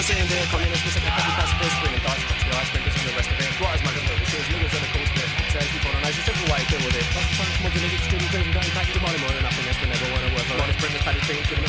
Sitting there, communist, was like a heavy pacifist, bringing thoughts, touch the ice, drinkers and the rest of it. Squatters, man, the shoes, niggas on the coast bit. Says people on ice, simple way to deal with it. Lots of times, smoking niggas, student crazy, dying back to Molly more than nothing else, but never wanna work for. Honest, bring the paddy thing to the